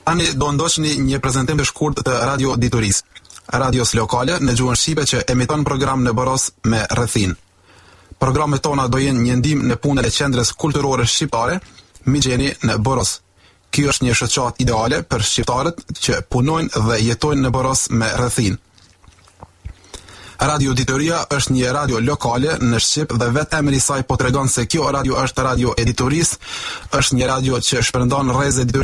Tani do ndoqni një prezantim të shkurt të Radio Ditoris, radios lokale në gjuhën shqipe që emiton program në Boros me rrethin. Programet tona do jenë një ndihmë në punën e qendrës kulturore shqiptare Migjeni në Boros. Ky është një shoqat ideale për shqiptarët që punojnë dhe jetojnë në Boros me rrethin. Radio Ditoria është një radio lokale në Shqip dhe vetë emri i saj po tregon se kjo radio është radio editoris, është një radio që shpërndan rrezë